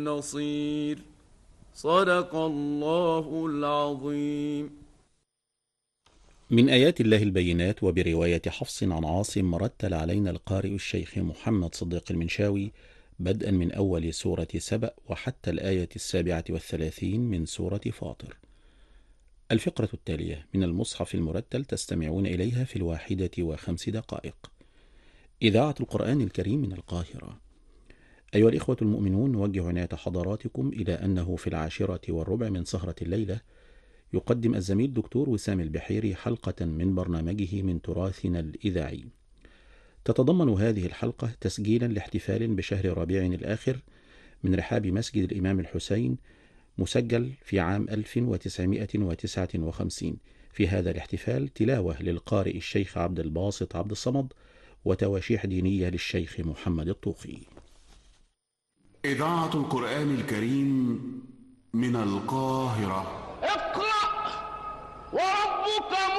نصير. صدق الله العظيم. من آيات الله البينات، وبرواية حفص عن عاصم رتل علينا القارئ الشيخ محمد صديق المنشاوي بدءا من أول سورة سبأ وحتى الآية 37 من سورة فاطر. الفقرة التالية من المصحف المرتل تستمعون إليها في 1:05. إذاعة القرآن الكريم من القاهرة. أيها الإخوة المؤمنون، نوجه عناية حضراتكم إلى أنه في 10:15 من سهرة الليلة يقدم الزميل دكتور وسام البحيري حلقة من برنامجه من تراثنا الإذاعي. تتضمن هذه الحلقة تسجيلا لاحتفال بشهر ربيع الآخر من رحاب مسجد الإمام الحسين، مسجل في عام 1959. في هذا الاحتفال تلاوة للقارئ الشيخ عبد الباسط عبد الصمد، وتواشيح دينية للشيخ محمد الطوخي. إذاعة القرآن الكريم من القاهرة. اقرأ وربك